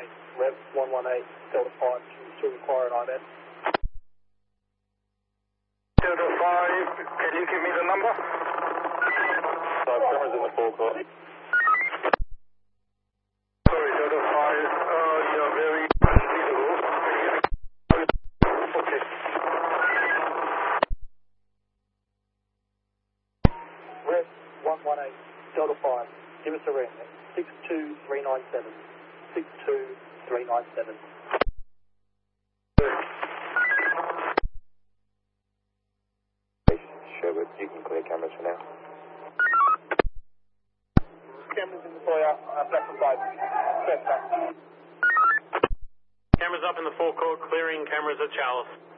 Rev 118, Delta 5, to require an IMS. Delta 5, can you give me the number? So cameras in the forecourt. Sorry, Delta 5, you're very unreadable. Okay. Rev 118, Delta 5, give us a ring. 62397. 62397. Sherwood, you can clear cameras for now. Cameras in the foyer, back from 5. Cameras up in the forecourt, clearing cameras at Chalice.